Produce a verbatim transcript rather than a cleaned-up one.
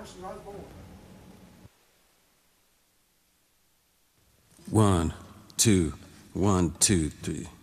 since I was born. One, two, one, two, three.